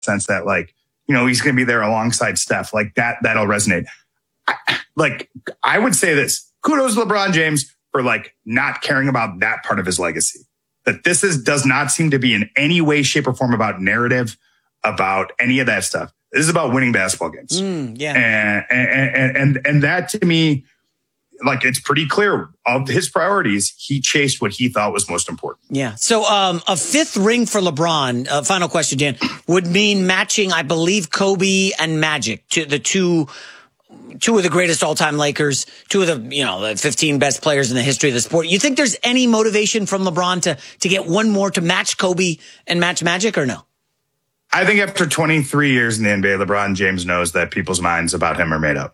sense that like, he's going to be there alongside Steph. Like that'll resonate. I would say this, kudos to LeBron James for like not caring about that part of his legacy. That does not seem to be in any way, shape, or form about narrative, about any of that stuff. This is about winning basketball games. And that to me, like, it's pretty clear of his priorities. He chased what he thought was most important. Yeah. So a fifth ring for LeBron, final question, Dan, would mean matching, I believe, Kobe and Magic, to the two of the greatest all-time Lakers, two of the 15 best players in the history of the sport. You think there's any motivation from LeBron to get one more to match Kobe and match Magic, or no? I think after 23 years in the NBA, LeBron James knows that people's minds about him are made up.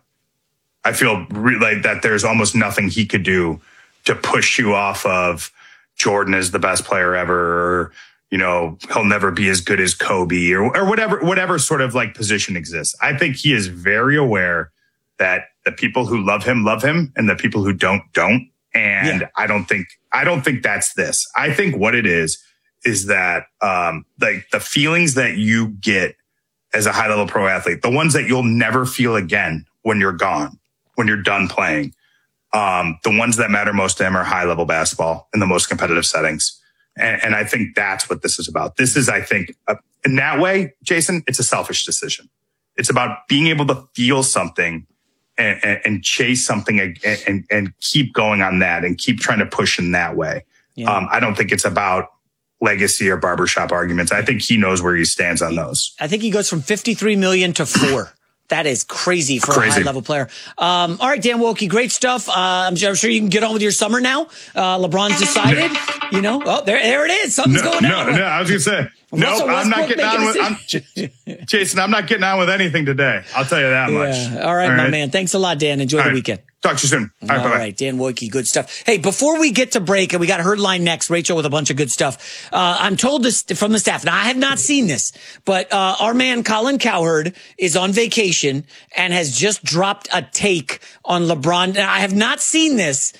I feel like that there's almost nothing he could do to push you off of Jordan is the best player ever, or, he'll never be as good as Kobe, or whatever sort of like position exists. I think he is very aware that the people who love him, and the people who don't. And yeah. I don't think that's this. I think what it is that, like the feelings that you get as a high level pro athlete, the ones that you'll never feel again when you're gone, when you're done playing, the ones that matter most to him are high level basketball in the most competitive settings. And I think that's what this is about. This is, I think, in that way, Jason, it's a selfish decision. It's about being able to feel something and chase something and keep going on that and keep trying to push in that way. Yeah. I don't think it's about legacy or barbershop arguments. I think he knows where he stands on those. I think he goes from 53 million to 4. That is crazy for a high-level player. All right, Dan Woelke, great stuff. I'm sure you can get on with your summer now. LeBron's decided, Oh, there it is. Something's going on. No, I was going to say, I'm not getting on with Jason, I'm not getting on with anything today. I'll tell you that much. All right, my man. Thanks a lot, Dan. Enjoy the weekend. Talk to you soon. All right, Dan Woelke, good stuff. Hey, before we get to break, and we got Herd Line next, Rachel with a bunch of good stuff. I'm told this from the staff. Now, I have not seen this, but our man Colin Cowherd is on vacation and has just dropped a take on LeBron. Now, I have not seen this,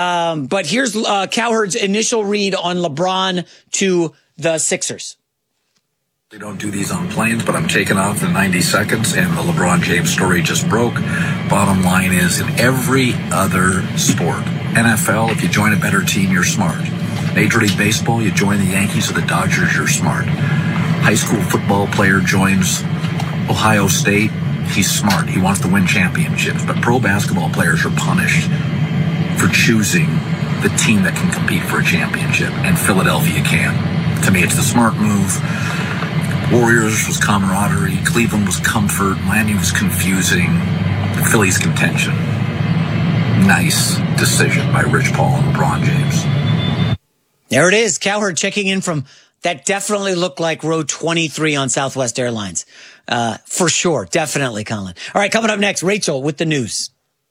but here's Cowherd's initial read on LeBron to the Sixers. They don't do these on planes, but I'm taking off in 90 seconds, and the LeBron James story just broke. Bottom line is, in every other sport, NFL, if you join a better team, you're smart. Major League Baseball, you join the Yankees or the Dodgers, you're smart. High school football player joins Ohio State, he's smart. He wants to win championships. But pro basketball players are punished for choosing the team that can compete for a championship, and Philadelphia can. To me, it's the smart move. Warriors was camaraderie. Cleveland was comfort. Miami was confusing. Philly's contention. Nice decision by Rich Paul and LeBron James. There it is. Cowherd checking in from that definitely looked like row 23 on Southwest Airlines. For sure. Definitely, Colin. All right, coming up next, Rachel with the news.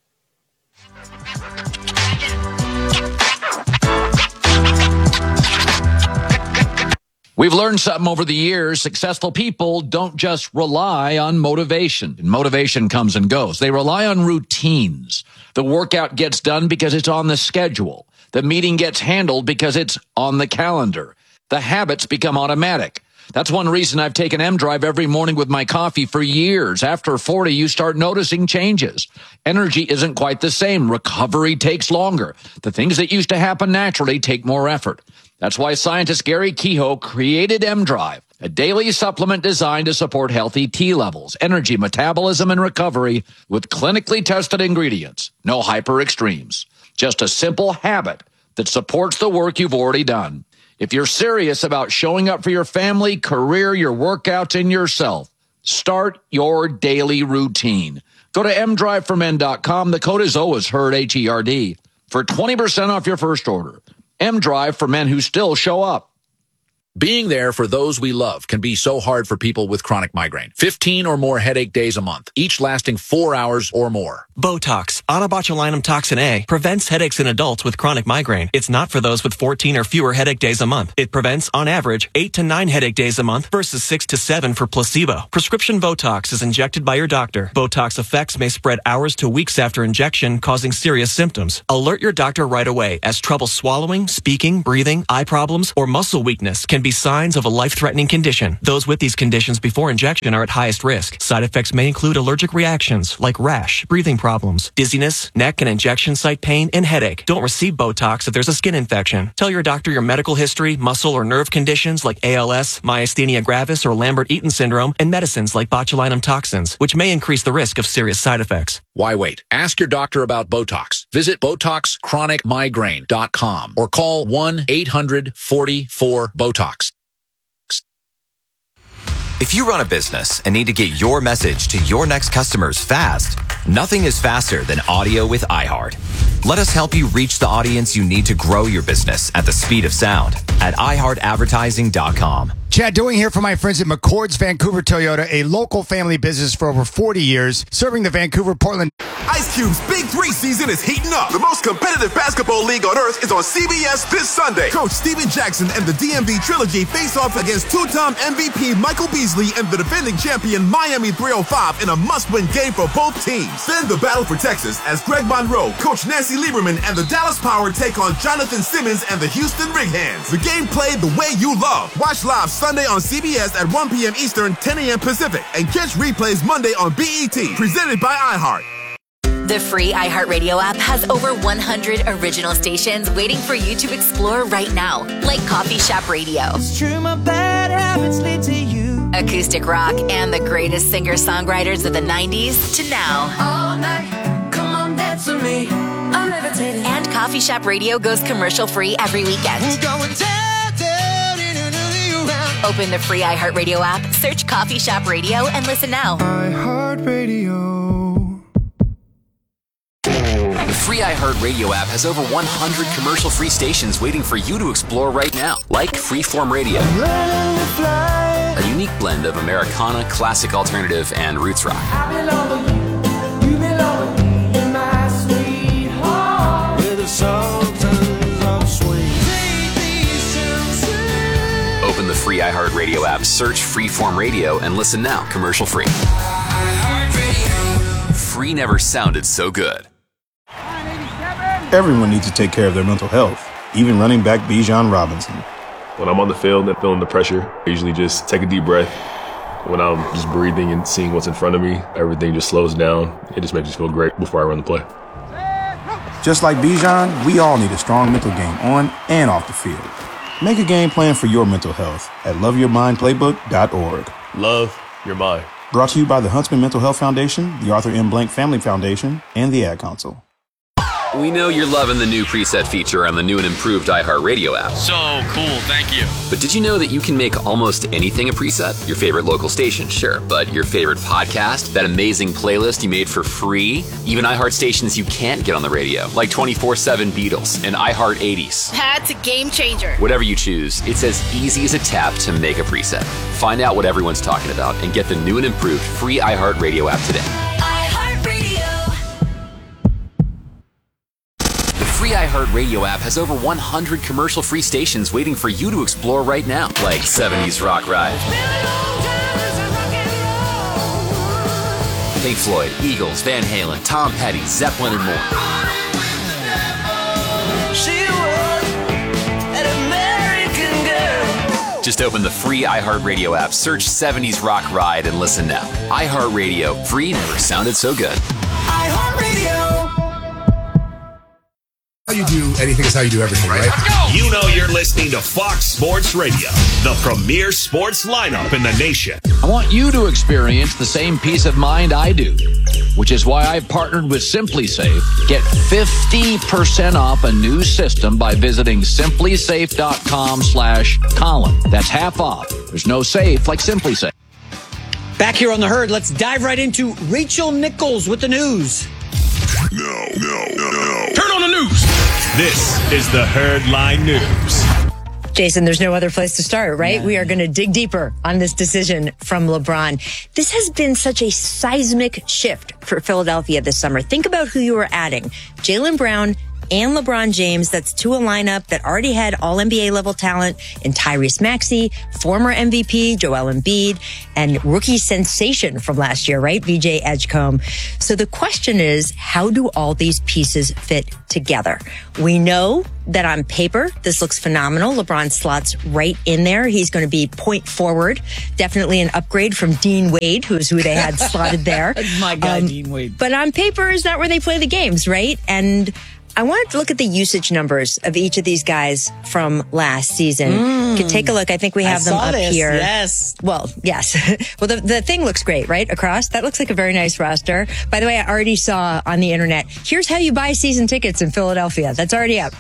We've learned something over the years. Successful people don't just rely on motivation. Motivation comes and goes. They rely on routines. The workout gets done because it's on the schedule. The meeting gets handled because it's on the calendar. The habits become automatic. That's one reason I've taken M-Drive every morning with my coffee for years. After 40, you start noticing changes. Energy isn't quite the same. Recovery takes longer. The things that used to happen naturally take more effort. That's why scientist Gary Kehoe created M-Drive, a daily supplement designed to support healthy T levels, energy, metabolism, and recovery with clinically tested ingredients. No hyper extremes. Just a simple habit that supports the work you've already done. If you're serious about showing up for your family, career, your workouts, and yourself, start your daily routine. Go to mdriveformen.com. The code is always HERD, H-E-R-D, for 20% off your first order. M-Drive for men who still show up. Being there for those we love can be so hard for people with chronic migraine. 15 or more headache days a month, each lasting 4 hours or more. Botox, onabotulinum toxin A, prevents headaches in adults with chronic migraine. It's not for those with 14 or fewer headache days a month. It prevents, on average, 8 to 9 headache days a month versus 6 to 7 for placebo. Prescription Botox is injected by your doctor. Botox effects may spread hours to weeks after injection, causing serious symptoms. Alert your doctor right away, as trouble swallowing, speaking, breathing, eye problems, or muscle weakness can can be signs of a life-threatening condition. Those with these conditions before injection are at highest risk. Side effects may include allergic reactions like rash, breathing problems, dizziness, neck and injection site pain, and headache. Don't receive Botox if there's a skin infection. Tell your doctor your medical history, muscle or nerve conditions like ALS, myasthenia gravis, or Lambert-Eaton syndrome, and medicines like botulinum toxins, which may increase the risk of serious side effects. Why wait? Ask your doctor about Botox. Visit BotoxChronicMigraine.com or call 1-800-44-BOTOX. If you run a business and need to get your message to your next customers fast, nothing is faster than audio with iHeart. Let us help you reach the audience you need to grow your business at the speed of sound at iHeartAdvertising.com. Chad Doing here for my friends at McCord's Vancouver Toyota, a local family business for over 40 years, serving the Vancouver, Portland. Ice Cube's Big 3 season is heating up. The most competitive basketball league on earth is on CBS this Sunday. Coach Steven Jackson and the DMV Trilogy face off against two-time MVP Michael Beasley and the defending champion Miami 305 in a must-win game for both teams. Then the battle for Texas as Greg Monroe, Coach Nancy Lieberman, and the Dallas Power take on Jonathan Simmons and the Houston Rig Hands. The game played the way you love. Watch live Sunday on CBS at 1 p.m. Eastern, 10 a.m. Pacific, and catch replays Monday on BET, presented by iHeart. The free iHeartRadio app has over 100 original stations waiting for you to explore right now, like Coffee Shop Radio, It's true, my bad habits lead to you. acoustic rock, and the greatest singer-songwriters of the 90s to now. All night, come on, dance with me. I'm levitating. And Coffee Shop Radio goes commercial-free every weekend. We're going down, down, in another round. Open the free iHeartRadio app, search Coffee Shop Radio, and listen now. iHeartRadio. The free iHeartRadio app has over 100 commercial-free stations waiting for you to explore right now, like Freeform Radio, a unique blend of Americana, classic alternative, and roots rock. I belong with you, you belong with me, in my sweetheart. We're the sultans of swing. Take these chances. Open the free iHeartRadio app, search Freeform Radio, and listen now, commercial-free. Free never sounded so good. Everyone needs to take care of their mental health, even running back Bijan Robinson. When I'm on the field and feeling the pressure, I usually just take a deep breath. When I'm just breathing and seeing what's in front of me, everything just slows down. It just makes me feel great before I run the play. Just like Bijan, we all need a strong mental game on and off the field. Make a game plan for your mental health at loveyourmindplaybook.org. Love your mind. Brought to you by the Huntsman Mental Health Foundation, the Arthur M. Blank Family Foundation, and the Ad Council. We know you're loving the new preset feature on the new and improved iHeartRadio app. So cool, thank you. But did you know that you can make almost anything a preset? Your favorite local station, sure, but your favorite podcast, that amazing playlist you made for free, even iHeart stations you can't get on the radio, like 24/7 Beatles and iHeart 80s. That's a game changer. Whatever you choose, it's as easy as a tap to make a preset. Find out what everyone's talking about and get the new and improved free iHeartRadio app today. The free iHeartRadio app has over 100 commercial-free stations waiting for you to explore right now, like 70s Rock Ride, Pink Floyd, Eagles, Van Halen, Tom Petty, Zeppelin, and more. She was an American girl. Just open the free iHeartRadio app, search 70s Rock Ride, and listen now. iHeartRadio, free never sounded so good. iHeartRadio. How you do anything is how you do everything, right? You know you're listening to Fox Sports Radio, the premier sports lineup in the nation. I want you to experience the same peace of mind I do, which is why I've partnered with SimpliSafe. Get 50% off a new system by visiting simplysafe.com/Colin. That's half off. There's no safe like SimpliSafe. Back here on The Herd, let's dive right into Rachel Nichols with the news. No. Turn on the news. This is the Herdline News. Jason, there's no other place to start, right? Yeah. We are going to dig deeper on this decision from LeBron. This has been such a seismic shift for Philadelphia this summer. Think about who you are adding. Jaylen Brown and LeBron James. That's to a lineup that already had all NBA level talent in Tyrese Maxey, former MVP Joel Embiid, and rookie sensation from last year, right? VJ Edgecombe. So the question is, how do all these pieces fit together? We know that on paper, this looks phenomenal. LeBron slots right in there. He's going to be point forward. Definitely an upgrade from Dean Wade, who they had slotted there. My guy, Dean Wade. But on paper, is that where they play the games, right? And I wanted to look at the usage numbers of each of these guys from last season. You can take a look. I think we have them up here. Yes. Well, yes. Well, the thing looks great, right? Across. That looks like a very nice roster. By the way, I already saw on the internet, here's how you buy season tickets in Philadelphia. That's already up.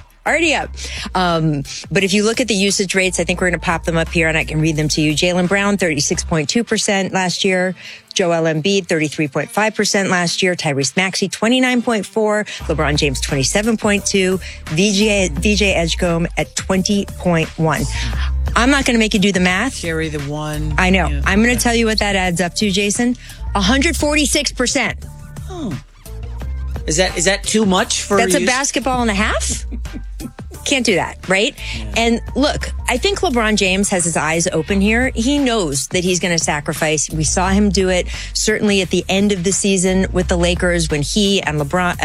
But if you look at the usage rates, I think we're going to pop them up here and I can read them to you. Jaylen Brown, 36.2% last year. Joel Embiid, 33.5% last year. Tyrese Maxey, 29.4%. LeBron James, 27.2%. VJ Edgecombe at 20.1%. I'm not going to make you do the math. Carry the one. I know. Yeah. I'm going to tell you what that adds up to, Jason. 146%. Oh. Is that too much for That's a basketball and a half? Can't do that, right? Yeah. And look, I think LeBron James has his eyes open here. He knows that he's going to sacrifice. We saw him do it certainly at the end of the season with the Lakers when he and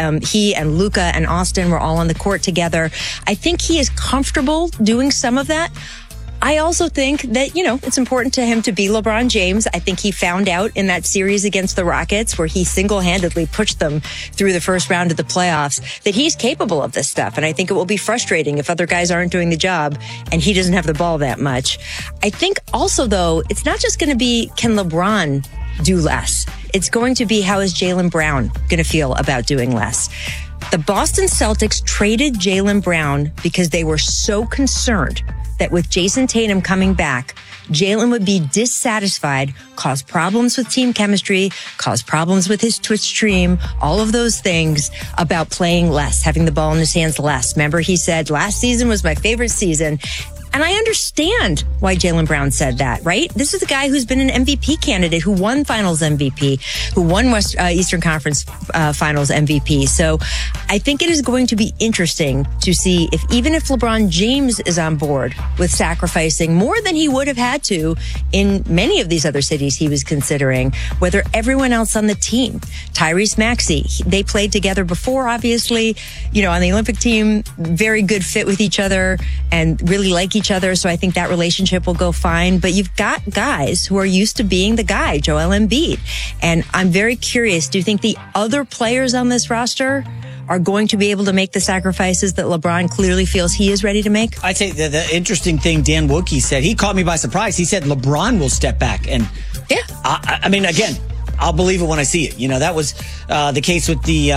Luka and Austin were all on the court together. I think he is comfortable doing some of that. I also think that, it's important to him to be LeBron James. I think he found out in that series against the Rockets where he single-handedly pushed them through the first round of the playoffs that he's capable of this stuff. And I think it will be frustrating if other guys aren't doing the job and he doesn't have the ball that much. I think also, though, it's not just going to be, can LeBron do less? It's going to be, how is Jaylen Brown going to feel about doing less? The Boston Celtics traded Jaylen Brown because they were so concerned that with Jason Tatum coming back, Jaylen would be dissatisfied, cause problems with team chemistry, cause problems with his Twitch stream, all of those things about playing less, having the ball in his hands less. Remember, he said, last season was my favorite season. And I understand why Jaylen Brown said that, right? This is a guy who's been an MVP candidate, who won Finals MVP, who won Eastern Conference Finals MVP. So I think it is going to be interesting to see even if LeBron James is on board with sacrificing more than he would have had to in many of these other cities he was considering, whether everyone else on the team, Tyrese Maxey, they played together before, obviously, on the Olympic team, very good fit with each other and really like each other. So I think that relationship will go fine. But you've got guys who are used to being the guy, Joel Embiid. And I'm very curious, do you think the other players on this roster are going to be able to make the sacrifices that LeBron clearly feels he is ready to make? I'd say the interesting thing Dan Wookey said, he caught me by surprise. He said LeBron will step back. And yeah, I mean, again, I'll believe it when I see it. That was the case with the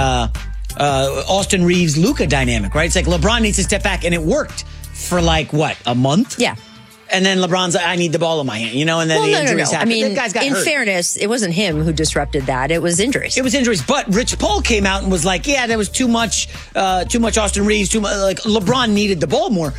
Austin Reeves-Luka dynamic, right? It's like LeBron needs to step back, and it worked for a month? Yeah. And then LeBron's like, I need the ball in my hand, and then the injuries happened. I mean, the guys got in hurt. fairness, it wasn't him who disrupted that. It was injuries. It was injuries. But Rich Paul came out and was like, yeah, there was too much Austin Reeves, too much, LeBron needed the ball more.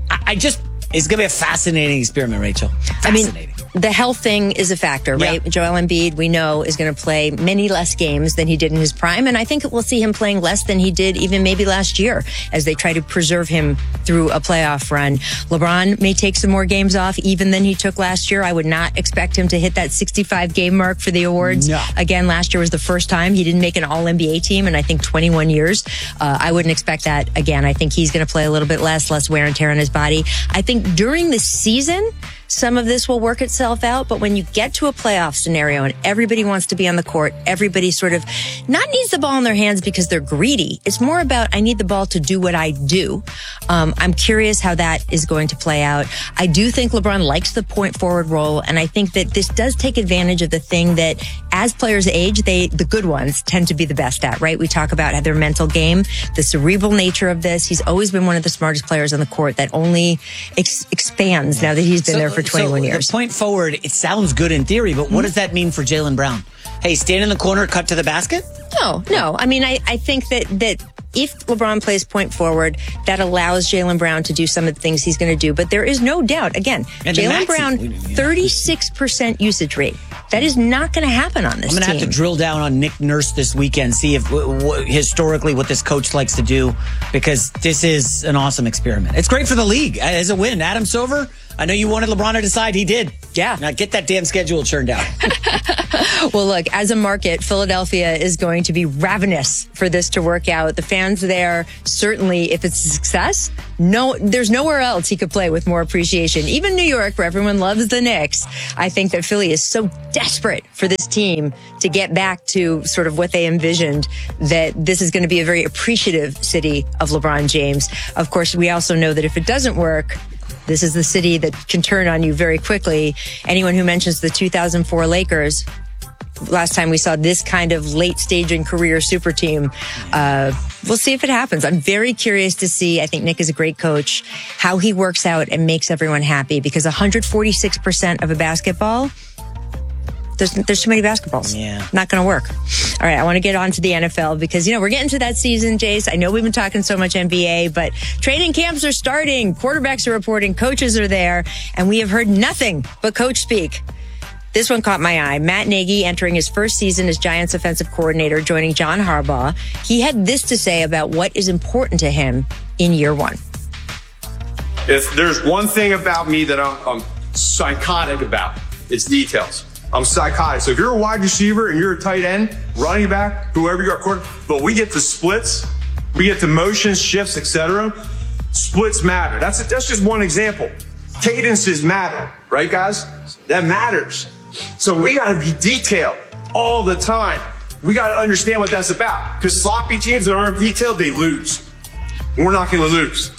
It's going to be a fascinating experiment, Rachel. Fascinating. The health thing is a factor, right? Yeah. Joel Embiid, we know, is going to play many less games than he did in his prime. And I think we'll see him playing less than he did even maybe last year as they try to preserve him through a playoff run. LeBron may take some more games off even than he took last year. I would not expect him to hit that 65 game mark for the awards. No. Again, last year was the first time he didn't make an All-NBA team in, I think, 21 years. I wouldn't expect that again. I think he's going to play a little bit less wear and tear on his body. I think during the season, some of this will work itself out, but when you get to a playoff scenario and everybody wants to be on the court, everybody sort of not needs the ball in their hands because they're greedy. It's more about, I need the ball to do what I do. I'm curious how that is going to play out. I do think LeBron likes the point forward role, and I think that this does take advantage of the thing that as players age, the good ones tend to be the best at, right? We talk about their mental game, the cerebral nature of this. He's always been one of the smartest players on the court that only expands now that he's been there for 21 years. The point forward, it sounds good in theory, but what does that mean for Jaylen Brown? Hey, stand in the corner, cut to the basket? No. I mean, I think that if LeBron plays point forward, that allows Jaylen Brown to do some of the things he's going to do. But there is no doubt, again, Jaylen Brown, 36% usage rate. That is not going to happen on this team. I'm going to have to drill down on Nick Nurse this weekend, see if historically what this coach likes to do, because this is an awesome experiment. It's great for the league as a win. Adam Silver, I know you wanted LeBron to decide. He did. Yeah. Now get that damn schedule churned out. Well, look, as a market, Philadelphia is going to be ravenous for this to work out. The fans there, certainly, if it's a success, there's nowhere else he could play with more appreciation. Even New York, where everyone loves the Knicks, I think that Philly is so desperate for this team to get back to sort of what they envisioned, that this is going to be a very appreciative city of LeBron James. Of course, we also know that if it doesn't work, this is the city that can turn on you very quickly. Anyone who mentions the 2004 Lakers, last time we saw this kind of late stage in career super team, we'll see if it happens. I'm very curious to see. I think Nick is a great coach, how he works out and makes everyone happy, because 146% of a basketball, there's too many basketballs. Yeah. Not going to work. All right, I want to get on to the NFL because, we're getting to that season, Jace. I know we've been talking so much NBA, but training camps are starting. Quarterbacks are reporting. Coaches are there. And we have heard nothing but coach speak. This one caught my eye. Matt Nagy entering his first season as Giants offensive coordinator, joining John Harbaugh. He had this to say about what is important to him in year one. If there's one thing about me that I'm psychotic about, it's details. I'm psychotic. So if you're a wide receiver and you're a tight end, running back, whoever you are, but we get the splits, we get the motions, shifts, etc. Splits matter. That's just one example. Cadences matter, right, guys? That matters. So we got to be detailed all the time. We got to understand what that's about. Because sloppy teams that aren't detailed, they lose. We're not going to lose.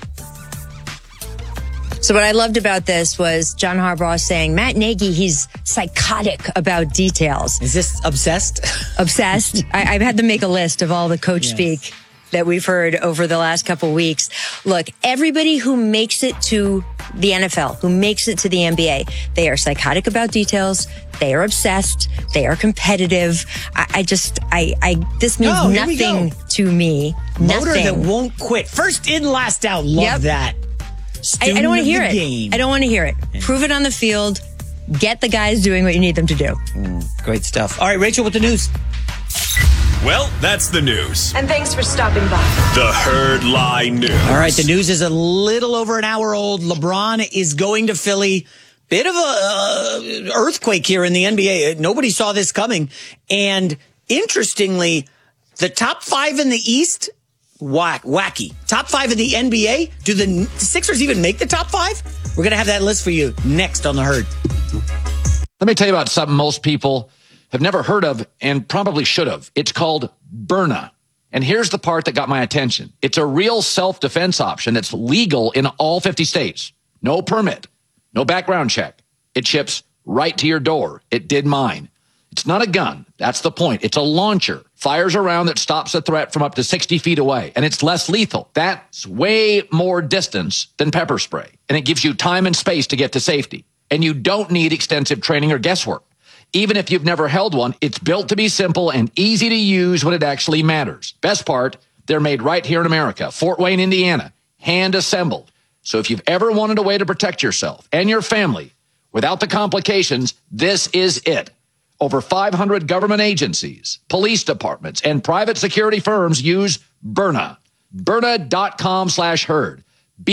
So what I loved about this was John Harbaugh saying, Matt Nagy, he's psychotic about details. Is this obsessed? Obsessed. I've had to make a list of all the coach speak that we've heard over the last couple weeks. Look, everybody who makes it to the NFL, who makes it to the NBA, they are psychotic about details. They are obsessed. They are competitive. This means nothing to me. Motor Nothing. that won't quit. First in, last out. Love that. I don't want to hear it. Game. I don't want to hear it. Yeah. Prove it on the field. Get the guys doing what you need them to do. Great stuff. All right, Rachel, with the news. Well, that's the news. And thanks for stopping by. The Herd Lie News. All right, the news is a little over an hour old. LeBron is going to Philly. Bit of a earthquake here in the NBA. Nobody saw this coming. And interestingly, the top 5 in the East, wacky. Top 5 in the NBA. Do the Sixers even make the top 5? We're going to have that list for you next on The Herd. Let me tell you about something most people have never heard of and probably should have. It's called Byrna. And here's the part that got my attention. It's a real self-defense option that's legal in all 50 states. No permit, no background check. It ships right to your door. It did mine. It's not a gun. That's the point. It's a launcher. Fires a round that stops a threat from up to 60 feet away. And it's less lethal. That's way more distance than pepper spray. And it gives you time and space to get to safety. And you don't need extensive training or guesswork. Even if you've never held one, it's built to be simple and easy to use when it actually matters. Best part, they're made right here in America, Fort Wayne, Indiana, hand assembled. So if you've ever wanted a way to protect yourself and your family without the complications, this is it. Over 500 government agencies, police departments, and private security firms use Byrna. Byrna.com/herd.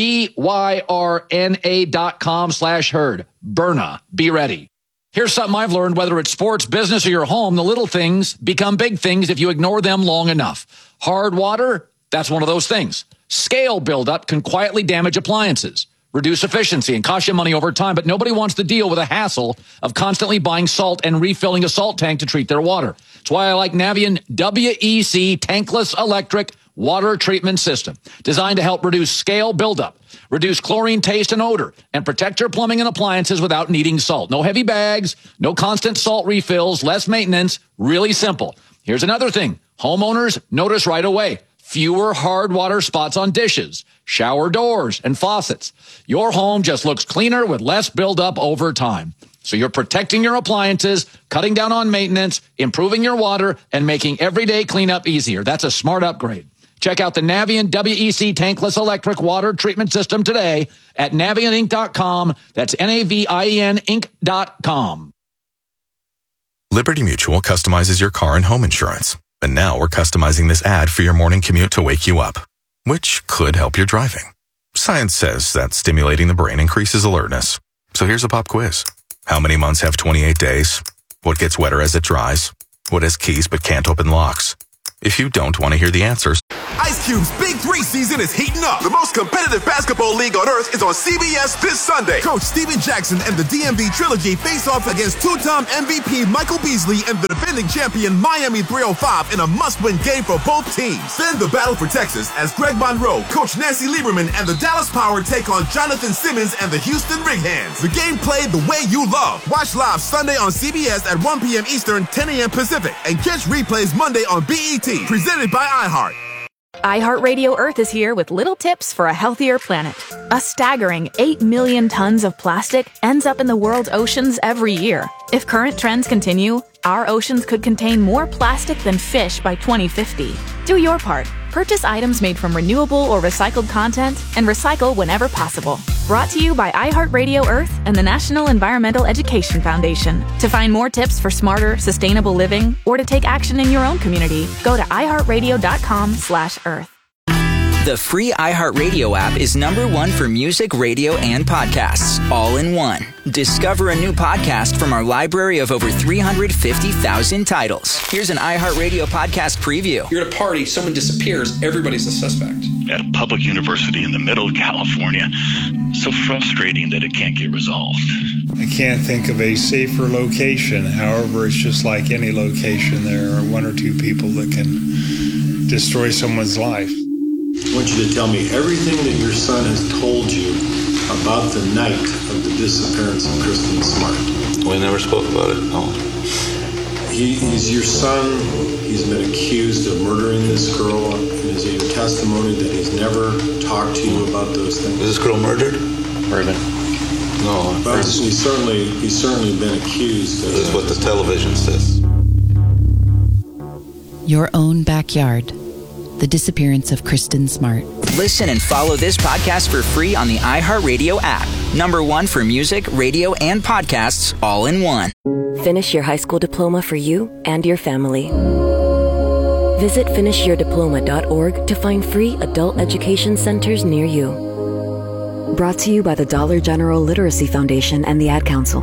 BYRNA.com/herd. Byrna. Be ready. Here's something I've learned, whether it's sports, business, or your home, the little things become big things if you ignore them long enough. Hard water, that's one of those things. Scale buildup can quietly damage appliances, reduce efficiency, and cost you money over time, but nobody wants to deal with the hassle of constantly buying salt and refilling a salt tank to treat their water. That's why I like Navien WEC tankless electric water treatment system, designed to help reduce scale buildup, reduce chlorine taste and odor, and protect your plumbing and appliances without needing salt. No heavy bags, no constant salt refills, less maintenance, really simple. Here's another thing. Homeowners notice right away. Fewer hard water spots on dishes, shower doors, and faucets. Your home just looks cleaner with less buildup over time. So you're protecting your appliances, cutting down on maintenance, improving your water, and making everyday cleanup easier. That's a smart upgrade. Check out the Navien WEC tankless electric water treatment system today at NavientInc.com. That's NAVIEN Inc.com. Liberty Mutual customizes your car and home insurance. And now we're customizing this ad for your morning commute to wake you up, which could help your driving. Science says that stimulating the brain increases alertness. So here's a pop quiz. How many months have 28 days? What gets wetter as it dries? What has keys but can't open locks? If you don't want to hear the answers, Ice Cube's Big 3 season is heating up. The most competitive basketball league on earth is on CBS this Sunday. Coach Steven Jackson and the DMV Trilogy face off against two-time MVP Michael Beasley and the defending champion Miami 305 in a must-win game for both teams. Then the battle for Texas as Greg Monroe, Coach Nancy Lieberman, and the Dallas Power take on Jonathan Simmons and the Houston Rig Hands. The game played the way you love. Watch live Sunday on CBS at 1 p.m. Eastern, 10 a.m. Pacific, and catch replays Monday on BET. Presented by iHeart. iHeartRadio Earth is here with little tips for a healthier planet. A staggering 8 million tons of plastic ends up in the world's oceans every year. If current trends continue, our oceans could contain more plastic than fish by 2050. Do your part. Purchase items made from renewable or recycled content and recycle whenever possible. Brought to you by iHeartRadio Earth and the National Environmental Education Foundation. To find more tips for smarter, sustainable living or to take action in your own community, go to iHeartRadio.com/Earth. The free iHeartRadio app is #1 for music, radio, and podcasts, all in one. Discover a new podcast from our library of over 350,000 titles. Here's an iHeartRadio podcast preview. You're at a party, someone disappears, everybody's a suspect. At a public university in the middle of California, so frustrating that it can't get resolved. I can't think of a safer location. However, it's just like any location. There are one or two people that can destroy someone's life. I want you to tell me everything that your son has told you about the night of the disappearance of Kristen Smart. We never spoke about it, no. He's your son. He's been accused of murdering this girl. Is it your testimony that he's never talked to you about those things? Is this girl murdered? Murdered. No. But he's certainly been accused. This is what the television says. Your own backyard. The disappearance of Kristen Smart. Listen and follow this podcast for free on the iHeartRadio app. #1 for music, radio, and podcasts, all in one. Finish your high school diploma for you and your family. Visit finishyourdiploma.org to find free adult education centers near you. Brought to you by the Dollar General Literacy Foundation and the Ad Council.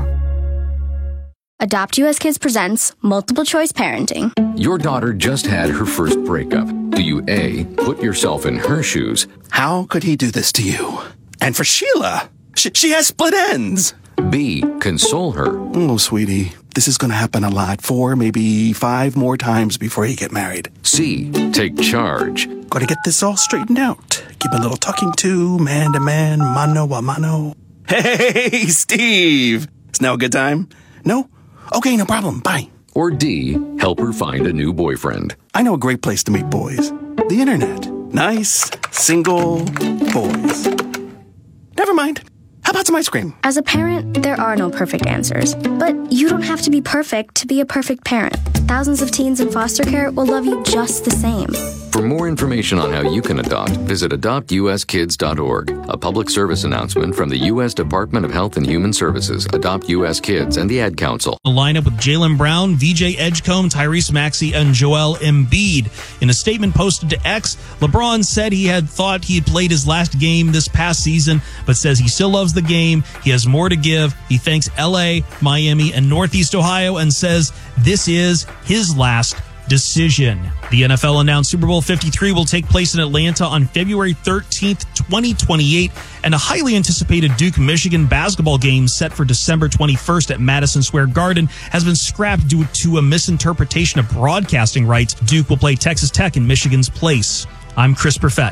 Adopt US Kids presents Multiple Choice Parenting. Your daughter just had her first breakup. Do you A, put yourself in her shoes? How could he do this to you? And for Sheila, she has split ends. B, console her. Oh, sweetie, this is going to happen a lot. 4, maybe 5 more times before you get married. C, take charge. Got to get this all straightened out. Give a little talking to, man to man, mano a mano. Hey, Steve. It's now a good time? No? Okay, no problem. Bye. Or D, help her find a new boyfriend. I know a great place to meet boys. The internet. Nice, single boys. Never mind. How about some ice cream? As a parent, there are no perfect answers. But you don't have to be perfect to be a perfect parent. Thousands of teens in foster care will love you just the same. For more information on how you can adopt, visit adoptuskids.org. A public service announcement from the U.S. Department of Health and Human Services, Adopt U.S. Kids, and the Ad Council. The lineup with Jaylen Brown, VJ Edgecombe, Tyrese Maxey, and Joel Embiid. In a statement posted to X, LeBron said he had thought he had played his last game this past season, but says he still loves the game. He has more to give. He thanks L.A., Miami, and Northeast Ohio and says this is his last decision. The NFL announced Super Bowl 53 will take place in Atlanta on February 13th, 2028, and a highly anticipated Duke-Michigan basketball game set for December 21st at Madison Square Garden has been scrapped due to a misinterpretation of broadcasting rights. Duke will play Texas Tech in Michigan's place. I'm Chris Perfett.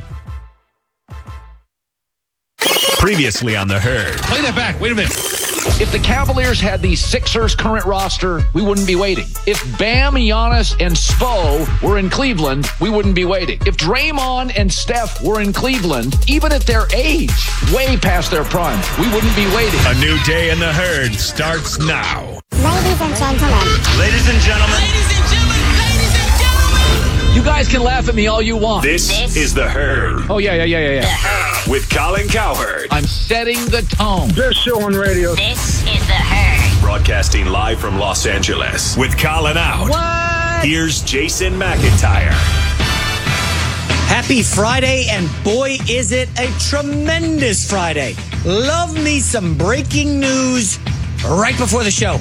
Previously on The Herd. Play that back. Wait a minute. If the Cavaliers had the Sixers' current roster, we wouldn't be waiting. If Bam, Giannis, and Spo were in Cleveland, we wouldn't be waiting. If Draymond and Steph were in Cleveland, even at their age, way past their prime, we wouldn't be waiting. A new day in The Herd starts now. Ladies and gentlemen. Ladies and gentlemen. Ladies and gentlemen. You guys can laugh at me all you want. This is The Herd. Oh, yeah. With Colin Cowherd. I'm setting the tone. Best show on radio. This is The Herd. Broadcasting live from Los Angeles. With Colin out. What? Here's Jason McIntyre. Happy Friday, and boy, is it a tremendous Friday. Love me some breaking news right before the show.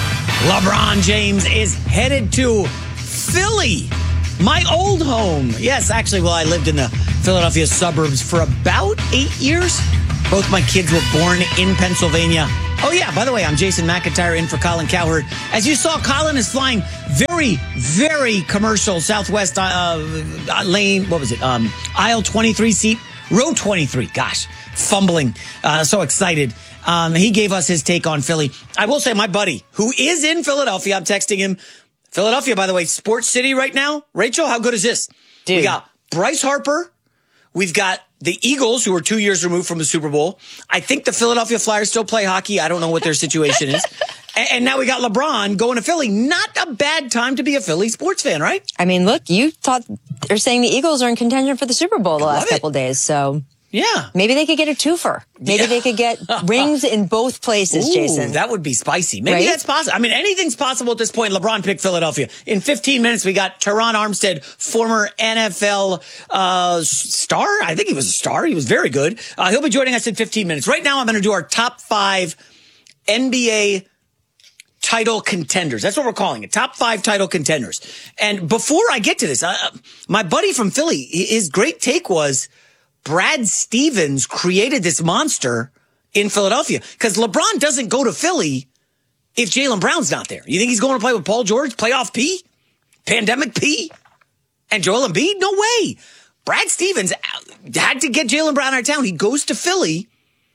LeBron James is headed to Philly, my old home. Yes, actually, well, I lived in the Philadelphia suburbs for about 8 years. Both my kids were born in Pennsylvania. Oh, yeah, by the way, I'm Jason McIntyre in for Colin Cowherd. As you saw, Colin is flying very, very commercial Southwest lane, what was it, aisle 23 seat, row 23, gosh, fumbling, so excited. He gave us his take on Philly. I will say my buddy, who is in Philadelphia, I'm texting him. Philadelphia, by the way, sports city right now. Rachel, how good is this? Dude. We got Bryce Harper. We've got the Eagles, who are 2 years removed from the Super Bowl. I think the Philadelphia Flyers still play hockey. I don't know what their situation is. And now we got LeBron going to Philly. Not a bad time to be a Philly sports fan, right? I mean, look, you thought they're saying the Eagles are in contention for the Super Bowl the last couple days, so yeah, maybe they could get a twofer. Maybe they could get rings in both places. Ooh, Jason, that would be spicy. Maybe that's possible. I mean, anything's possible at this point. LeBron picked Philadelphia. In 15 minutes, we got Teron Armstead, former NFL star. I think he was a star. He was very good. He'll be joining us in 15 minutes. Right now, I'm going to do our top 5 NBA title contenders. That's what we're calling it. Top 5 title contenders. And before I get to this, my buddy from Philly, his great take was Brad Stevens created this monster in Philadelphia because LeBron doesn't go to Philly if Jaylen Brown's not there. You think he's going to play with Paul George, playoff P, pandemic P, and Joel Embiid? No way. Brad Stevens had to get Jaylen Brown out of town. He goes to Philly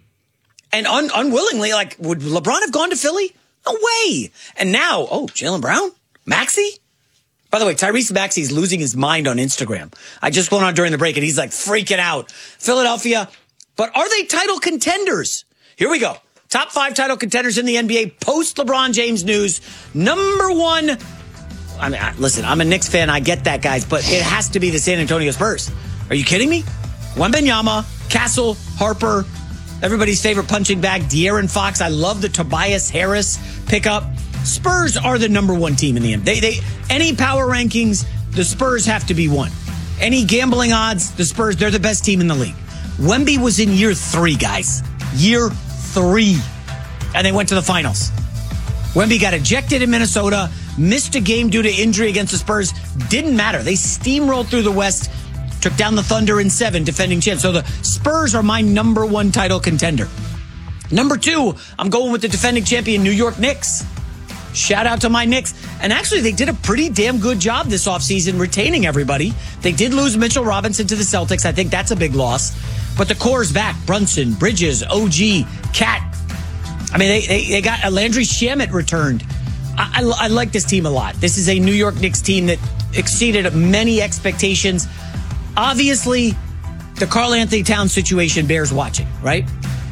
and unwillingly, like, would LeBron have gone to Philly? No way. And now, Jaylen Brown? Maxey? By the way, Tyrese Maxey's losing his mind on Instagram. I just went on during the break and he's like freaking out. Philadelphia, but are they title contenders? Here we go. Top 5 title contenders in the NBA post LeBron James news. Number 1. I mean, listen, I'm a Knicks fan. I get that, guys, but it has to be the San Antonio Spurs. Are you kidding me? Wembanyama, Castle, Harper, everybody's favorite punching bag, De'Aaron Fox. I love the Tobias Harris pickup. Spurs are the number 1 team in the NBA. They any power rankings, the Spurs have to be 1. Any gambling odds, the Spurs, they're the best team in the league. Wemby was in year 3, guys. Year 3. And they went to the finals. Wemby got ejected in Minnesota, missed a game due to injury against the Spurs. Didn't matter. They steamrolled through the West, took down the Thunder in 7, defending champs. So the Spurs are my number 1 title contender. Number 2, I'm going with the defending champion New York Knicks. Shout out to my Knicks. And actually, they did a pretty damn good job this offseason retaining everybody. They did lose Mitchell Robinson to the Celtics. I think that's a big loss. But the core's back. Brunson, Bridges, OG, Cat. I mean, they got Landry Shamet returned. I like this team a lot. This is a New York Knicks team that exceeded many expectations. Obviously, the Karl Anthony Towns situation bears watching, right?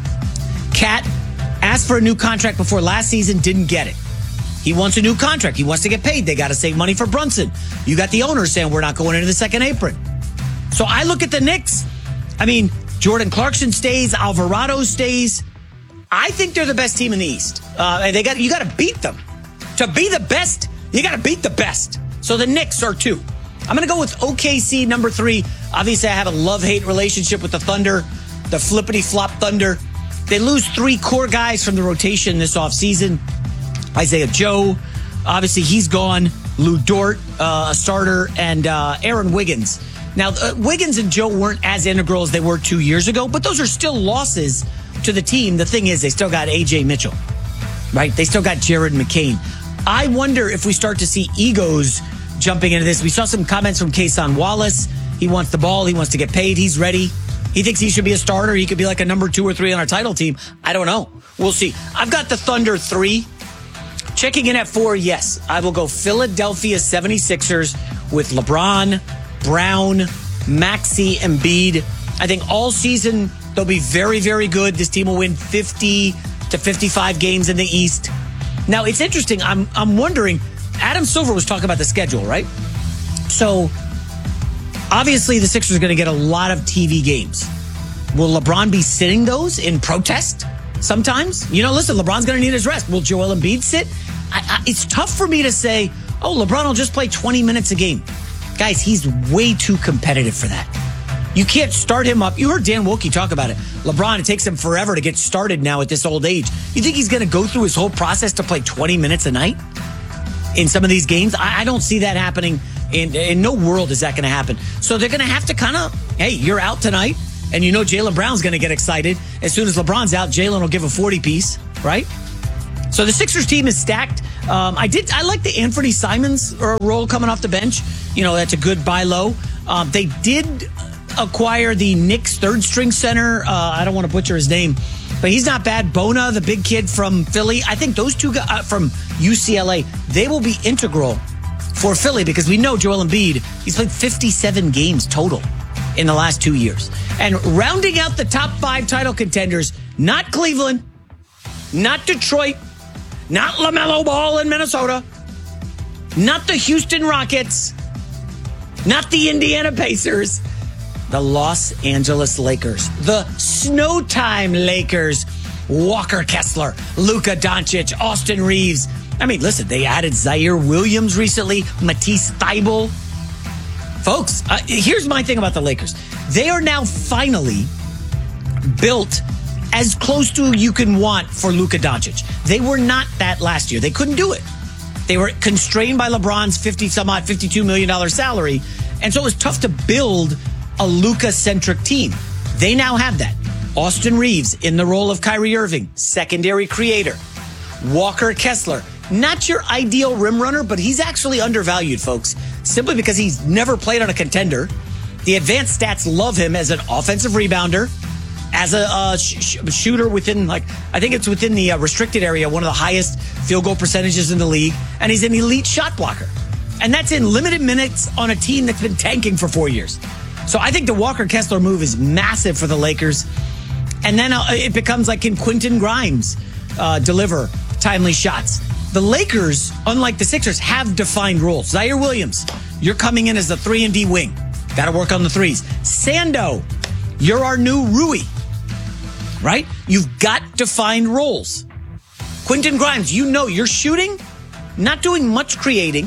Cat asked for a new contract before last season, didn't get it. He wants a new contract. He wants to get paid. They got to save money for Brunson. You got the owner saying we're not going into the second apron. So I look at the Knicks. I mean, Jordan Clarkson stays. Alvarado stays. I think they're the best team in the East. And you got to beat them. To be the best, you got to beat the best. So the Knicks are 2. I'm going to go with OKC number 3. Obviously, I have a love-hate relationship with the Thunder, the flippity-flop Thunder. They lose 3 core guys from the rotation this offseason. Isaiah Joe, obviously he's gone. Lou Dort, a starter, and Aaron Wiggins. Now, Wiggins and Joe weren't as integral as they were 2 years ago, but those are still losses to the team. The thing is, they still got A.J. Mitchell, right? They still got Jared McCain. I wonder if we start to see egos jumping into this. We saw some comments from Kason Wallace. He wants the ball. He wants to get paid. He's ready. He thinks he should be a starter. He could be like a number 2 or 3 on our title team. I don't know. We'll see. I've got the Thunder 3. Checking in at 4, yes. I will go Philadelphia 76ers with LeBron, Brown, Maxey, Embiid. I think all season they'll be very, very good. This team will win 50 to 55 games in the East. Now, it's interesting. I'm wondering, Adam Silver was talking about the schedule, right? So Obviously, the Sixers are going to get a lot of TV games. Will LeBron be sitting those in protest sometimes? Listen, LeBron's going to need his rest. Will Joel Embiid sit? It's tough for me to say, LeBron will just play 20 minutes a game. Guys, he's way too competitive for that. You can't start him up. You heard Dan Wilkie talk about it. LeBron, it takes him forever to get started now at this old age. You think he's going to go through his whole process to play 20 minutes a night in some of these games? I don't see that happening. In no world is that going to happen. So they're going to have to kind of, hey, you're out tonight. And Jaylen Brown's going to get excited. As soon as LeBron's out, Jaylen will give a 40-piece, right? So the Sixers team is stacked. I like the Anthony Simons role coming off the bench. That's a good buy low. They did acquire the Knicks third-string center. I don't want to butcher his name, but he's not bad. Bona, the big kid from Philly. I think those two guys from UCLA, they will be integral for Philly because we know Joel Embiid, he's played 57 games total in the last 2 years. And rounding out the top 5 title contenders, not Cleveland, not Detroit, not LaMelo Ball in Minnesota, not the Houston Rockets, not the Indiana Pacers, the Los Angeles Lakers, the Snowtime Lakers, Walker Kessler, Luka Doncic, Austin Reeves. I mean, listen, they added Zaire Williams recently, Matisse Thybulle. Folks, here's my thing about the Lakers. They are now finally built as close to you can want for Luka Doncic. They were not that last year. They couldn't do it. They were constrained by LeBron's $52 million salary. And so it was tough to build a Luka-centric team. They now have that. Austin Reeves in the role of Kyrie Irving, secondary creator. Walker Kessler, not your ideal rim runner, but he's actually undervalued, folks, simply because he's never played on a contender. The advanced stats love him as an offensive rebounder, as a shooter within, I think it's within the restricted area, one of the highest field goal percentages in the league, and he's an elite shot blocker. And that's in limited minutes on a team that's been tanking for 4 years. So I think the Walker Kessler move is massive for the Lakers. And then it becomes like, can Quentin Grimes deliver timely shots? The Lakers, unlike the Sixers, have defined roles. Zaire Williams, you're coming in as the 3-and-D wing. Got to work on the threes. Sando, you're our new Rui, right? You've got defined roles. Quentin Grimes, you're shooting, not doing much creating.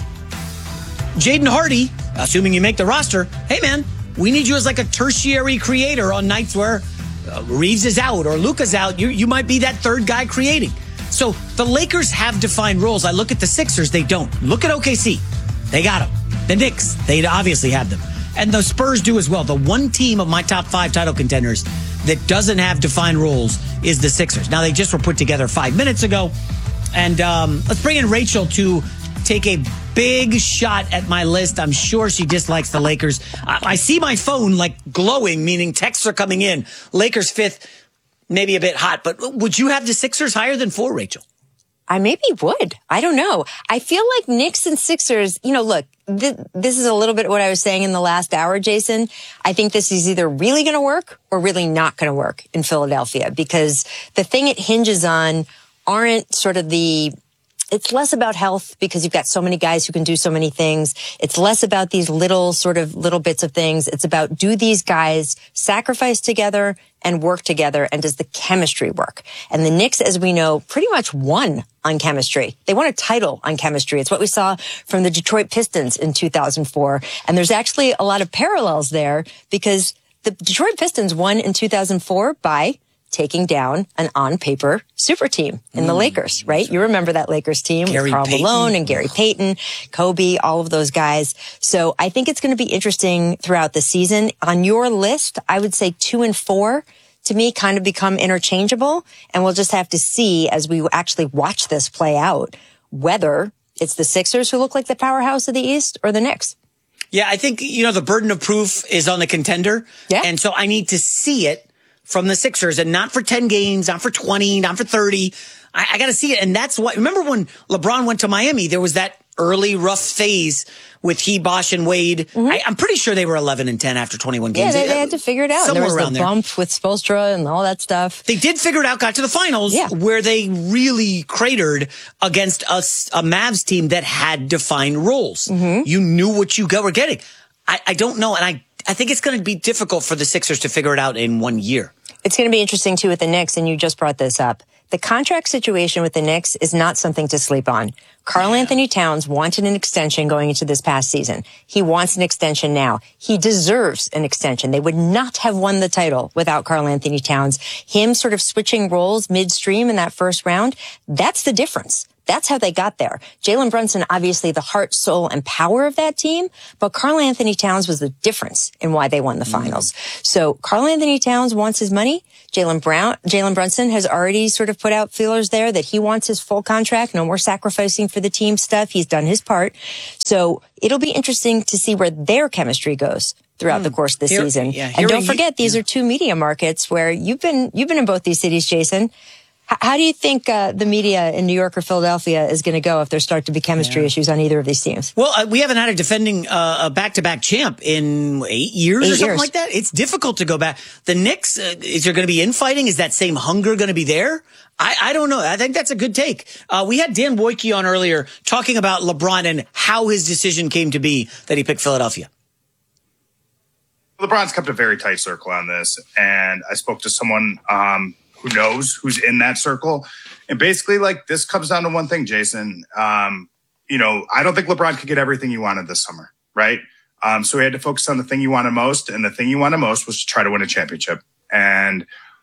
Jaden Hardy, assuming you make the roster, hey man, we need you as like a tertiary creator on nights where Reeves is out or Luka's out. You might be that third guy creating. So the Lakers have defined roles. I look at the Sixers, they don't. Look at OKC. They got them. The Knicks, they obviously have them. And the Spurs do as well. The one team of my top 5 title contenders that doesn't have defined roles is the Sixers. Now, they just were put together 5 minutes ago. And let's bring in Rachel to take a big shot at my list. I'm sure she dislikes the Lakers. I see my phone glowing, meaning texts are coming in. Lakers 5th. Maybe a bit hot, but would you have the Sixers higher than 4, Rachel? I maybe would. I don't know. I feel like Knicks and Sixers, look, this is a little bit what I was saying in the last hour, Jason. I think this is either really going to work or really not going to work in Philadelphia because the thing it hinges on aren't sort of it's less about health because you've got so many guys who can do so many things. It's less about these little bits of things. It's about, do these guys sacrifice together and work together, and does the chemistry work? And the Knicks, as we know, pretty much won on chemistry. They won a title on chemistry. It's what we saw from the Detroit Pistons in 2004. And there's actually a lot of parallels there because the Detroit Pistons won in 2004 by taking down an on-paper super team in the Lakers, right? You remember that Lakers team with Karl Malone and Gary Payton, Kobe, all of those guys. So I think it's going to be interesting throughout the season. On your list, I would say 2 and 4 to me kind of become interchangeable. And we'll just have to see as we actually watch this play out, whether it's the Sixers who look like the powerhouse of the East or the Knicks. Yeah, I think, the burden of proof is on the contender. Yeah. And so I need to see it from the Sixers, and not for 10 games, not for 20, not for 30. I got to see it. And that's why, remember when LeBron went to Miami, there was that early rough phase with he, Bosh, and Wade. Mm-hmm. I'm pretty sure they were 11-10 after 21 games. Yeah, they had to figure it out. Somewhere there was around the bump with Spoelstra and all that stuff. They did figure it out, got to the finals, where they really cratered against a Mavs team that had defined roles. Mm-hmm. You knew what you were getting. I don't know. And I think it's going to be difficult for the Sixers to figure it out in 1 year. It's going to be interesting, too, with the Knicks, and you just brought this up. The contract situation with the Knicks is not something to sleep on. Karl Anthony Towns wanted an extension going into this past season. He wants an extension now. He deserves an extension. They would not have won the title without Karl Anthony Towns. Him sort of switching roles midstream in that first round, that's the difference. That's how they got there. Jalen Brunson, obviously the heart, soul, and power of that team, but Karl Anthony Towns was the difference in why they won the finals. So Karl Anthony Towns wants his money. Jalen Brunson has already sort of put out feelers there that he wants his full contract, no more sacrificing for the team stuff. He's done his part. So it'll be interesting to see where their chemistry goes throughout the course of the season. And don't forget, these are two media markets where you've been in both these cities, Jason. How do you think the media in New York or Philadelphia is going to go if there start to be chemistry issues on either of these teams? Well, we haven't had a defending a back-to-back champ in 8 years or something like that. It's difficult to go back. The Knicks, is there going to be infighting? Is that same hunger going to be there? I don't know. I think that's a good take. We had Dan Wojcicki on earlier talking about LeBron and how his decision came to be that he picked Philadelphia. LeBron's kept a very tight circle on this, and I spoke to someone who knows who's in that circle. And basically, like, this comes down to one thing, Jason. I don't think LeBron could get everything he wanted this summer, right? So he had to focus on the thing he wanted most. And the thing he wanted most was to try to win a championship. And,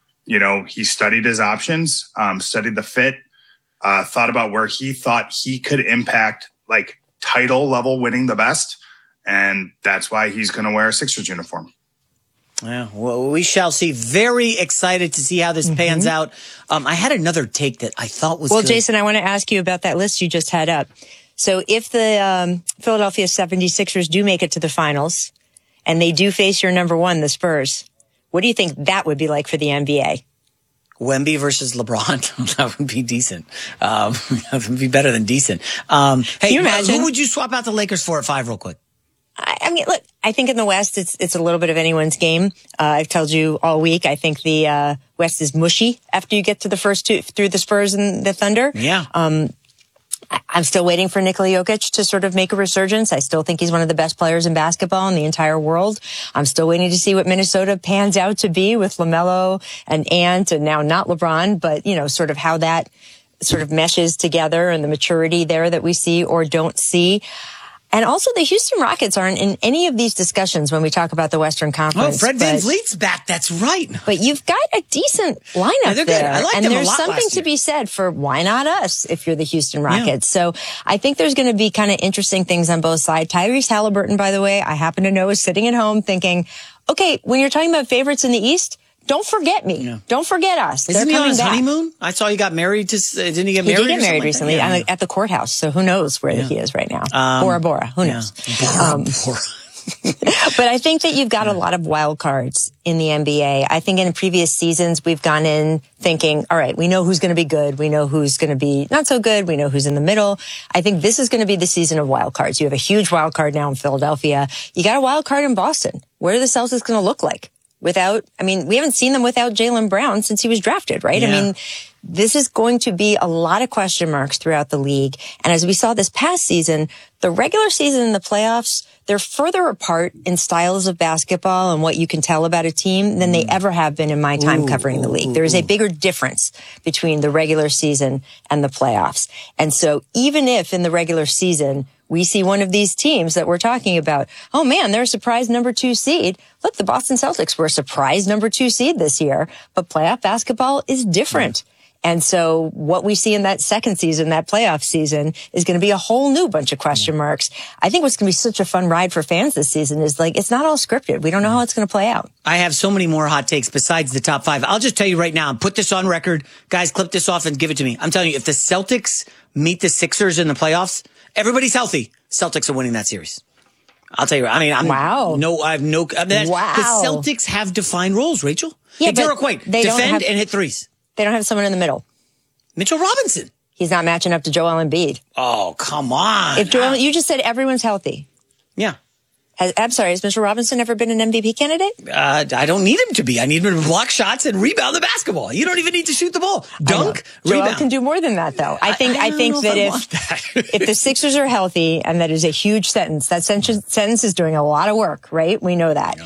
he studied his options, studied the fit, thought about where he thought he could impact, like, title level winning the best. And that's why he's going to wear a Sixers uniform. Yeah, well, we shall see. Very excited to see how this pans out. I had another take that I thought was good. Jason, I want to ask you about that list you just had up. So if the Philadelphia 76ers do make it to the finals and they do face your number one, the Spurs, what do you think that would be like for the NBA? Wemby versus LeBron. That would be decent. That would be better than decent. Hey, Can you imagine? Who would you swap out the Lakers for at 5 real quick? I mean, look, I think in the West, it's a little bit of anyone's game. I've told you all week, I think the West is mushy after you get to the first two through the Spurs and the Thunder. Yeah. I'm still waiting for Nikola Jokic to sort of make a resurgence. I still think he's one of the best players in basketball in the entire world. I'm still waiting to see what Minnesota pans out to be with LaMelo and Ant and now not LeBron, but, sort of how that sort of meshes together and the maturity there that we see or don't see. And also, the Houston Rockets aren't in any of these discussions when we talk about the Western Conference. Oh, Fred VanVleet's back. That's right. But you've got a decent lineup they're there. Good. I like and them there's a lot something to be said for why not us if you're the Houston Rockets. So I think there's going to be kind of interesting things on both sides. Tyrese Halliburton, by the way, I happen to know is sitting at home thinking, okay, when you're talking about favorites in the East, don't forget me. Yeah. Don't forget us. Isn't he on his back. honeymoon? I saw he got married to. Didn't he get married? He did get married recently at the courthouse. So who knows where he is right now? Bora Bora. Who knows? Bora Bora. But I think that you've got a lot of wild cards in the NBA. I think in previous seasons, we've gone in thinking, all right, we know who's going to be good. We know who's going to be not so good. We know who's in the middle. I think this is going to be the season of wild cards. You have a huge wild card now in Philadelphia. You got a wild card in Boston. What are the Celtics going to look like? We haven't seen them without Jaylen Brown since he was drafted, right? Yeah. This is going to be a lot of question marks throughout the league. And as we saw this past season, the regular season and the playoffs, they're further apart in styles of basketball and what you can tell about a team than they ever have been in my time covering the league. There is a bigger difference between the regular season and the playoffs. And so even if in the regular season, we see one of these teams that we're talking about, oh man, they're a surprise number 2 seed. Look, the Boston Celtics were a surprise number 2 seed this year, but playoff basketball is different. And so what we see in that second season, that playoff season, is going to be a whole new bunch of question marks. I think what's going to be such a fun ride for fans this season is it's not all scripted. We don't know how it's going to play out. I have so many more hot takes besides the top 5. I'll just tell you right now, and put this on record. Guys, clip this off and give it to me. I'm telling you, if the Celtics meet the Sixers in the playoffs, everybody's healthy. Celtics are winning that series. I'll tell you. Wow. The Celtics have defined roles, Rachel. Yeah, hey, Derek White, defend and hit threes. They don't have someone in the middle. Mitchell Robinson. He's not matching up to Joel Embiid. Oh, come on. You just said everyone's healthy. Yeah. Has Mr. Robinson ever been an MVP candidate? I don't need him to be. I need him to block shots and rebound the basketball. You don't even need to shoot the ball. Dunk, rebound. Joel can do more than that, though. I think that if the Sixers are healthy, and that is a huge sentence, that sentence is doing a lot of work, right? We know that.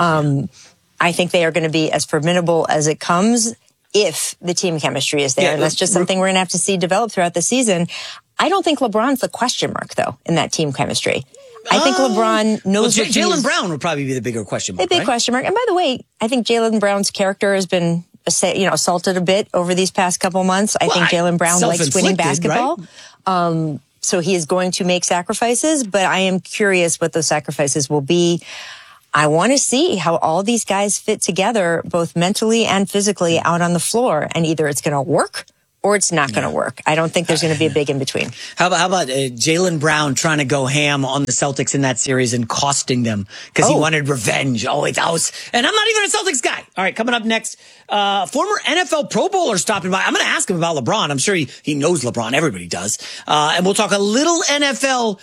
I think they are going to be as formidable as it comes if the team chemistry is there. And that's just something we're going to have to see develop throughout the season. I don't think LeBron's the question mark, though, in that team chemistry. I think LeBron knows what Jaylen Brown would probably be the bigger question mark. The big question mark. And by the way, I think Jaylen Brown's character has been, assaulted a bit over these past couple months. I think Jaylen Brown likes winning basketball. Right? So he is going to make sacrifices, but I am curious what those sacrifices will be. I want to see how all these guys fit together, both mentally and physically, out on the floor. And either it's going to work or it's not going to work. I don't think there's going to be a big in between. How about Jaylen Brown trying to go ham on the Celtics in that series and costing them because he wanted revenge? And I'm not even a Celtics guy. All right, coming up next, former NFL Pro Bowler stopping by. I'm going to ask him about LeBron. I'm sure he knows LeBron. Everybody does. And we'll talk a little NFL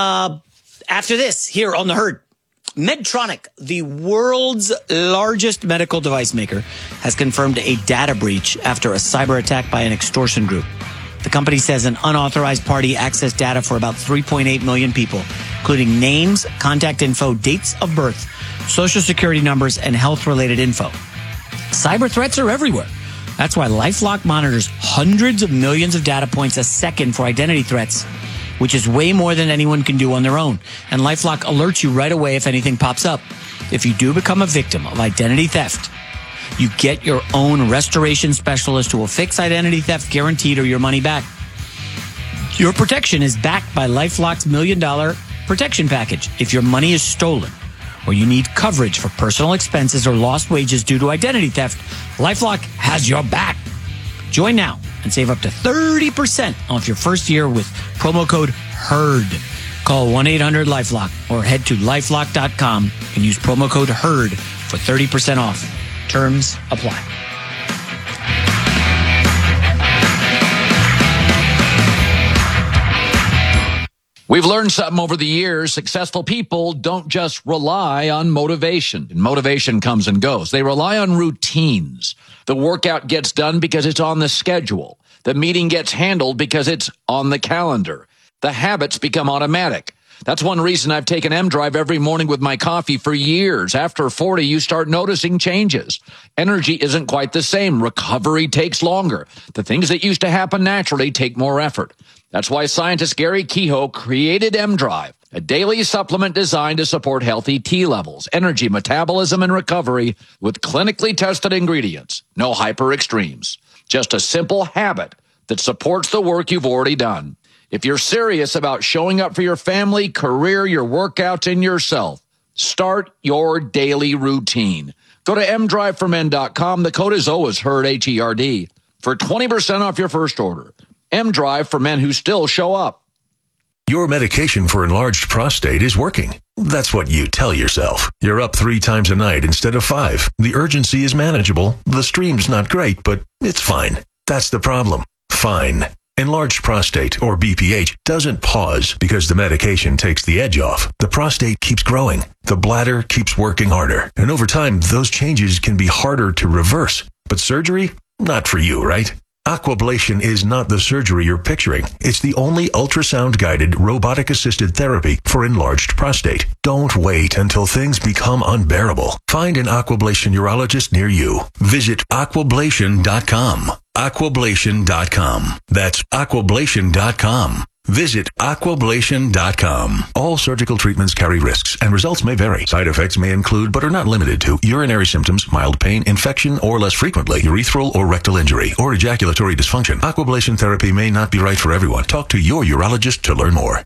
after this here on The Herd. Medtronic, the world's largest medical device maker, has confirmed a data breach after a cyber attack by an extortion group. The company says an unauthorized party accessed data for about 3.8 million people, including names, contact info, dates of birth, social security numbers, and health-related info. Cyber threats are everywhere. That's why LifeLock monitors hundreds of millions of data points a second for identity threats, which is way more than anyone can do on their own. And LifeLock alerts you right away if anything pops up. If you do become a victim of identity theft, you get your own restoration specialist who will fix identity theft guaranteed or your money back. Your protection is backed by LifeLock's $1 Million Protection Package. If your money is stolen or you need coverage for personal expenses or lost wages due to identity theft, LifeLock has your back. Join now and save up to 30% off your first year with promo code HERD. Call 1-800-LifeLock or head to LifeLock.com and use promo code HERD for 30% off. Terms apply. We've learned something over the years. Successful people don't just rely on motivation. And motivation comes and goes. They rely on routines. The workout gets done because it's on the schedule. The meeting gets handled because it's on the calendar. The habits become automatic. That's one reason I've taken M-Drive every morning with my coffee for years. After 40, you start noticing changes. Energy isn't quite the same. Recovery takes longer. The things that used to happen naturally take more effort. That's why scientist Gary Kehoe created M-Drive, a daily supplement designed to support healthy T levels, energy, metabolism, and recovery with clinically tested ingredients. No hyper extremes. Just a simple habit that supports the work you've already done. If you're serious about showing up for your family, career, your workouts, and yourself, start your daily routine. Go to mdriveformen.com. The code is always HERD, H-E-R-D, for 20% off your first order. M-Drive for men who still show up. Your medication for enlarged prostate is working. That's what you tell yourself. You're up 3 times a night instead of 5. The urgency is manageable. The stream's not great, but it's fine. That's the problem. Fine. Enlarged prostate, or BPH, doesn't pause because the medication takes the edge off. The prostate keeps growing. The bladder keeps working harder. And over time, those changes can be harder to reverse. But surgery? Not for you, right? Aquablation is not the surgery you're picturing. It's the only ultrasound-guided, robotic-assisted therapy for enlarged prostate. Don't wait until things become unbearable. Find an Aquablation urologist near you. Visit aquablation.com. Aquablation.com. That's aquablation.com. Visit aquablation.com. All surgical treatments carry risks, and results may vary. Side effects may include, but are not limited to, urinary symptoms, mild pain, infection, or less frequently, urethral or rectal injury, or ejaculatory dysfunction. Aquablation therapy may not be right for everyone. Talk to your urologist to learn more.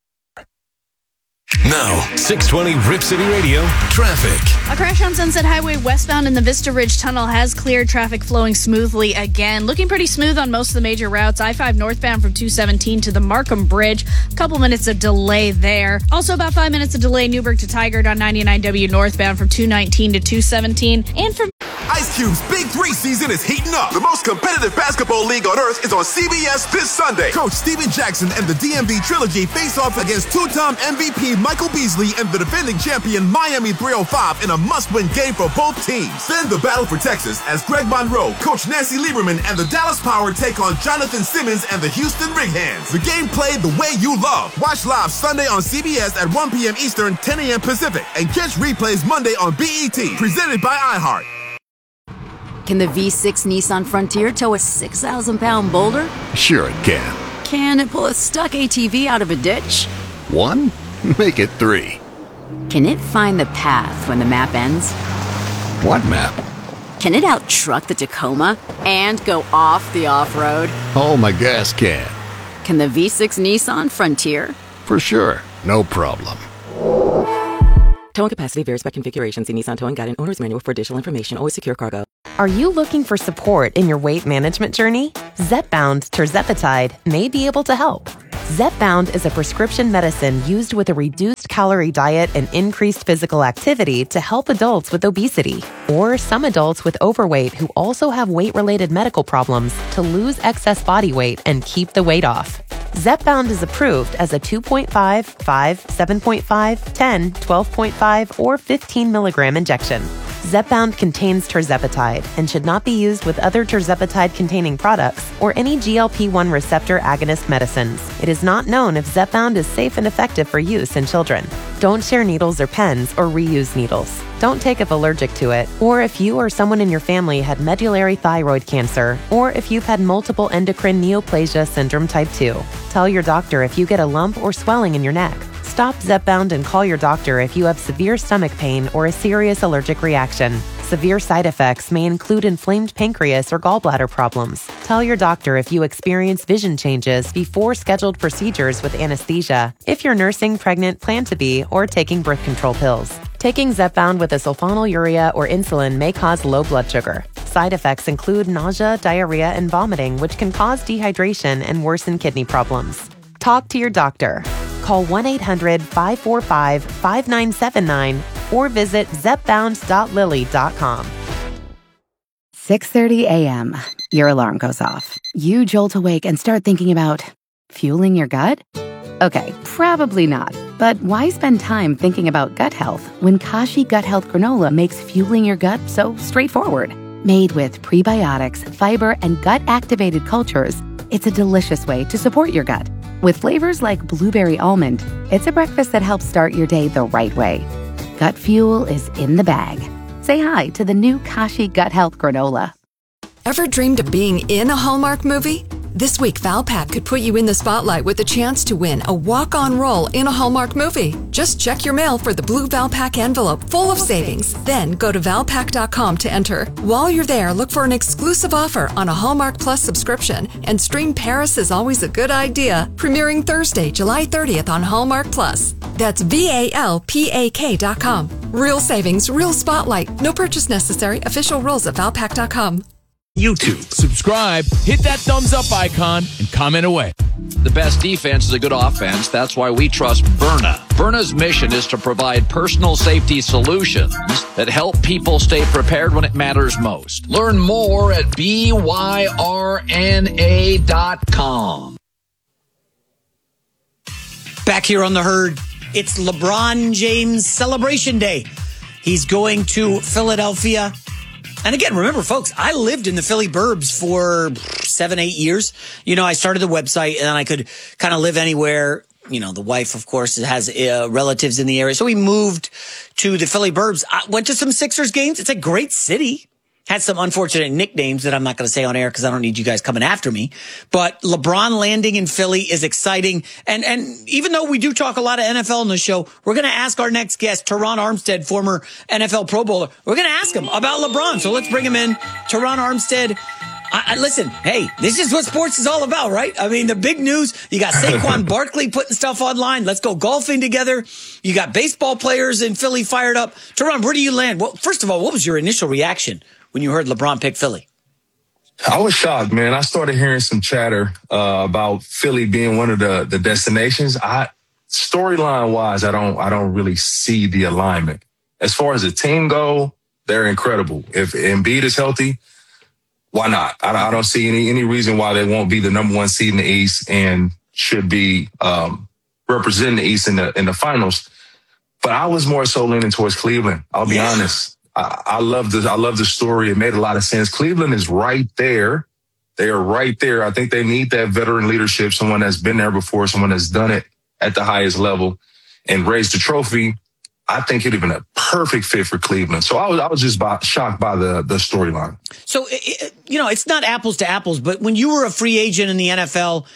Now, 620 Rip City Radio, traffic. A crash on Sunset Highway westbound in the Vista Ridge Tunnel has cleared traffic flowing smoothly again. Looking pretty smooth on most of the major routes. I-5 northbound from 217 to the Markham Bridge. A couple minutes of delay there. Also about 5 minutes of delay Newburgh to Tigard on 99W northbound from 219 to 217. And from... Ice Cube's Big 3 season is heating up. The most competitive basketball league on earth is on CBS this Sunday. Coach Steven Jackson and the DMV Trilogy face off against two-time MVP Michael Beasley and the defending champion Miami 305 in a must-win game for both teams. Then the battle for Texas as Greg Monroe, Coach Nancy Lieberman, and the Dallas Power take on Jonathan Simmons and the Houston Rig Hands. The game played the way you love. Watch live Sunday on CBS at 1 p.m. Eastern, 10 a.m. Pacific, and catch replays Monday on BET, presented by iHeart. Can the V6 Nissan Frontier tow a 6,000-pound boulder? Sure it can. Can it pull a stuck ATV out of a ditch? 1? Make it 3. Can it find the path when the map ends? What map? Can it out-truck the Tacoma and go off the off-road? Oh, my gas can. Can the V6 Nissan Frontier? For sure. No problem. Towing capacity varies by configuration. See Nissan Towing Guide and Owner's Manual for additional information. Always secure cargo. Are you looking for support in your weight management journey? Zepbound tirzepatide may be able to help. Zepbound is a prescription medicine used with a reduced calorie diet and increased physical activity to help adults with obesity or some adults with overweight who also have weight-related medical problems to lose excess body weight and keep the weight off. Zepbound is approved as a 2.5, 5, 7.5, 10, 12.5, or 15 milligram injection. Zepbound contains tirzepatide and should not be used with other tirzepatide-containing products or any GLP-1 receptor agonist medicines. It is not known if Zepbound is safe and effective for use in children. Don't share needles or pens or reuse needles. Don't take if allergic to it, or if you or someone in your family had medullary thyroid cancer, or if you've had multiple endocrine neoplasia syndrome type 2. Tell your doctor if you get a lump or swelling in your neck. Stop Zepbound and call your doctor if you have severe stomach pain or a serious allergic reaction. Severe side effects may include inflamed pancreas or gallbladder problems. Tell your doctor if you experience vision changes before scheduled procedures with anesthesia, if you're nursing, pregnant, plan to be, or taking birth control pills. Taking Zepbound with a sulfonylurea or insulin may cause low blood sugar. Side effects include nausea, diarrhea, and vomiting, which can cause dehydration and worsen kidney problems. Talk to your doctor. Call 1-800-545-5979 or visit zepbound.lily.com. 6:30 a.m. Your alarm goes off. You jolt awake and start thinking about fueling your gut? Okay, probably not. But why spend time thinking about gut health when Kashi Gut Health Granola makes fueling your gut so straightforward? Made with prebiotics, fiber, and gut-activated cultures, it's a delicious way to support your gut. With flavors like blueberry almond, it's a breakfast that helps start your day the right way. Gut fuel is in the bag. Say hi to the new Kashi Gut Health Granola. Ever dreamed of being in a Hallmark movie? This week, Valpak could put you in the spotlight with a chance to win a walk-on role in a Hallmark movie. Just check your mail for the blue Valpak envelope full of savings. Then go to Valpak.com to enter. While you're there, look for an exclusive offer on a Hallmark Plus subscription and stream Paris is Always a Good Idea, premiering Thursday, July 30th on Hallmark Plus. That's VALPAK.com. Real savings, real spotlight. No purchase necessary. Official rules at Valpak.com. YouTube. Subscribe, hit that thumbs up icon, and comment away. The best defense is a good offense. That's why we trust Byrna. Byrna's mission is to provide personal safety solutions that help people stay prepared when it matters most. Learn more at BYRNA.com. Back here on The Herd, it's LeBron James Celebration Day. He's going to Philadelphia. And again, remember, folks, I lived in the Philly burbs for 7-8 years. You know, I started the website and then I could kind of live anywhere. You know, the wife, of course, has relatives in the area. So we moved to the Philly burbs. I went to some Sixers games. It's a great city. Had some unfortunate nicknames that I'm not going to say on air because I don't need you guys coming after me. But LeBron landing in Philly is exciting. And even though we do talk a lot of NFL on the show, we're going to ask our next guest, Teron Armstead, former NFL Pro Bowler. We're going to ask him about LeBron. So let's bring him in. Teron Armstead. Listen, hey, this is what sports is all about, right? I mean, the big news, you got Saquon Barkley putting stuff online. Let's go golfing together. You got baseball players in Philly fired up. Teron, where do you land? Well, first of all, what was your initial reaction when you heard LeBron pick Philly? I was shocked, man. I started hearing some chatter about Philly being one of the destinations. Storyline wise, I don't really see the alignment. As far as the team go, They're incredible. If Embiid is healthy, why not? I don't see any reason why they won't be the number one seed in the East and should be representing the East in the finals. But I was more so leaning towards Cleveland. I'll be honest. I love the story. It made a lot of sense. Cleveland is right there. They are right there. I think they need that veteran leadership, someone that's been there before, someone that's done it at the highest level and raised the trophy. I think it'd have been a perfect fit for Cleveland. So I was just shocked by the storyline. So, it's not apples to apples, but when you were a free agent in the NFL,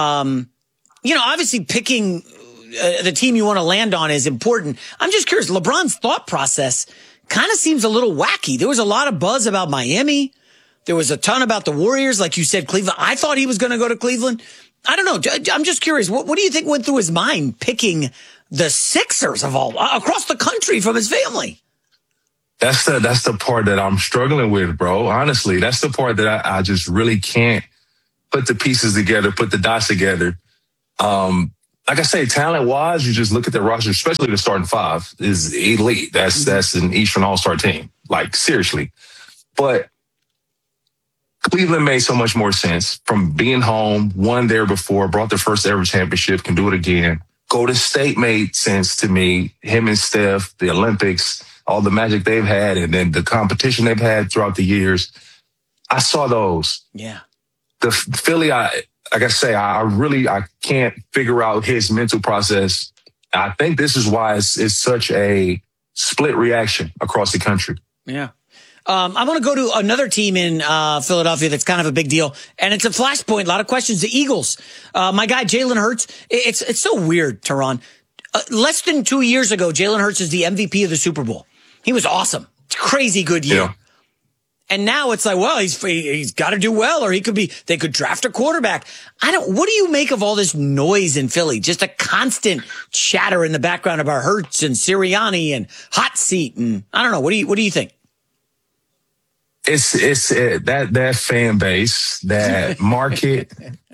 obviously picking the team you want to land on is important. I'm just curious, LeBron's thought process kind of seems a little wacky. There was a lot of buzz about Miami. There was a ton about the Warriors. Like you said, Cleveland. I thought he was going to go to Cleveland. I don't know. I'm just curious. What do you think went through his mind picking the Sixers of all across the country from his family? That's the part that I'm struggling with, bro. Honestly, that's the part that I just really can't put the pieces together, put the dots together. Like I say, talent-wise, you just look at the roster, especially the starting five, is elite. That's an Eastern All-Star team. Like, seriously. But Cleveland made so much more sense from being home, won there before, brought their first ever championship, can do it again. Golden State made sense to me. Him and Steph, the Olympics, all the magic they've had, and then the competition they've had throughout the years. I saw those. Yeah. The Philly, like I say, I can't figure out his mental process. I think this is why it's such a split reaction across the country. Yeah. I'm going to go to another team in Philadelphia that's kind of a big deal, and it's a flashpoint. A lot of questions. The Eagles. My guy, Jalen Hurts. It's so weird, Teron. Less than 2 years ago, Jalen Hurts is the MVP of the Super Bowl. He was awesome. It's a crazy good year. Yeah. And now it's like, well, he's got to do well, or they could draft a quarterback. What do you make of all this noise in Philly? Just a constant chatter in the background about Hurts and Sirianni and hot seat. And I don't know. What do you think? It's that fan base, that market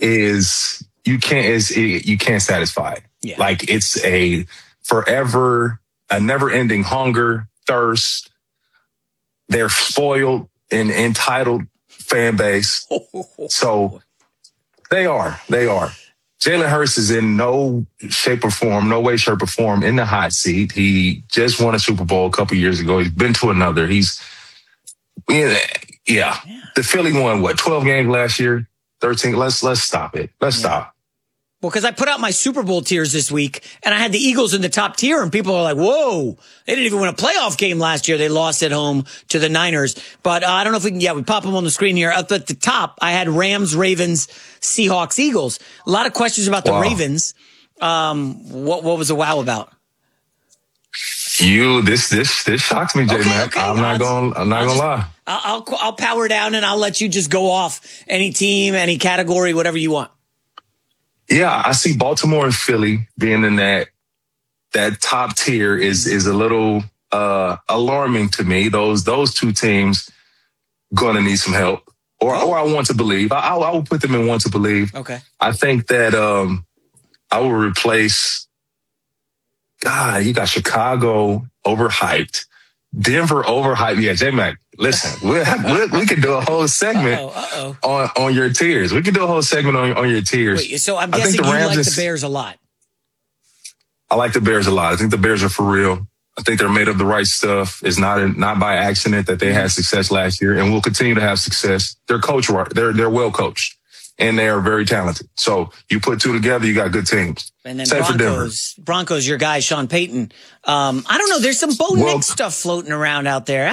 you can't satisfy it. Yeah. Like it's a never ending hunger, thirst. They're spoiled and entitled fan base. So they are. Jalen Hurts is in no way, shape, or form in the hot seat. He just won a Super Bowl a couple years ago. He's been to another. Yeah. The Philly won 12 games last year, 13. Let's stop it. Let's stop. Well, because I put out my Super Bowl tiers this week, and I had the Eagles in the top tier, and people are like, whoa, they didn't even win a playoff game last year. They lost at home to the Niners. But I don't know if we pop them on the screen here. Up at the top, I had Rams, Ravens, Seahawks, Eagles. A lot of questions about the Ravens. What was the wow about? This shocks me, J-Mac. I'm not gonna lie. I'll power down and I'll let you just go off any team, any category, whatever you want. Yeah, I see Baltimore and Philly being in that top tier is a little alarming to me. Those two teams gonna need some help, or I want to believe. I will put them in want to believe. Okay. I think that I will replace. God, you got Chicago overhyped, Denver overhyped. Yeah, J-Mac, listen, we could do a whole segment on your tiers. We could do a whole segment on your tiers. Wait, so I'm guessing you like the Bears a lot. I like the Bears a lot. I think the Bears are for real. I think they're made of the right stuff. It's not by accident that they had success last year and will continue to have success. They're coached right. They're well coached. And they are very talented. So you put two together, you got good teams. And then Broncos, your guy, Sean Payton. I don't know. There's some Bo Nix stuff floating around out there.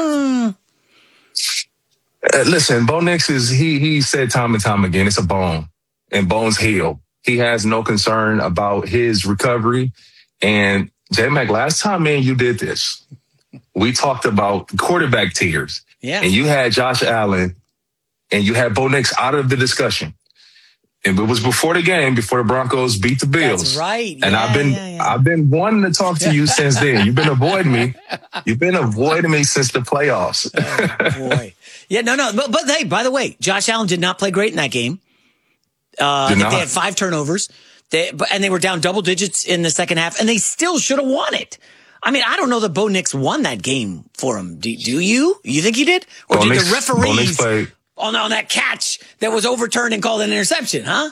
Listen, Bo Nix he said time and time again, it's a bone and bones heal. He has no concern about his recovery. And J-Mac, last time, man, you did this. We talked about quarterback tiers. Yeah. And you had Josh Allen and you had Bo Nix out of the discussion. And it was before the game, before the Broncos beat the Bills. That's right. And I've been wanting to talk to you since then. You've been avoiding me. You've been avoiding me since the playoffs. Oh, boy. Yeah, no. But hey, by the way, Josh Allen did not play great in that game. They had 5 turnovers. And they were down double digits in the second half, and they still should have won it. I mean, I don't know that Bo Nix won that game for him. Do you? You think he did? Or did the referees on that catch that was overturned and called an interception, huh?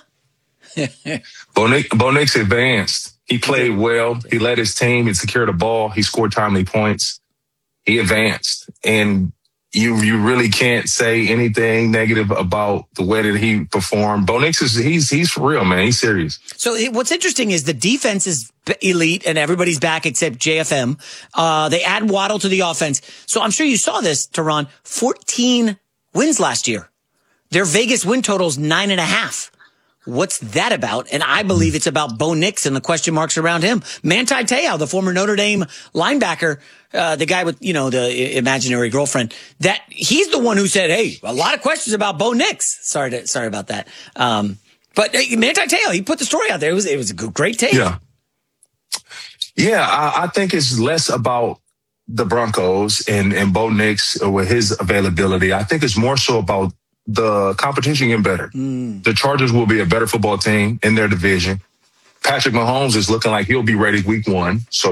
Bo Nix advanced. He played well. He led his team. He secured the ball. He scored timely points. He advanced. And you really can't say anything negative about the way that he performed. Bo Nix he's for real, man. He's serious. So what's interesting is the defense is elite and everybody's back except JFM. They add Waddle to the offense. So I'm sure you saw this, Teron. 14 wins last year. Their Vegas win total's 9.5. What's that about? And I believe it's about Bo Nix and the question marks around him. Manti Te'o, the former Notre Dame linebacker, the guy with, the imaginary girlfriend, that he's the one who said, hey, a lot of questions about Bo Nix. Sorry about that. But Manti Te'o, he put the story out there. It was a great take. Yeah. Yeah. I think it's less about the Broncos and Bo Nix with his availability. I think it's more so about the competition getting better. The Chargers will be a better football team in their division. Patrick Mahomes is looking like he'll be ready week 1. So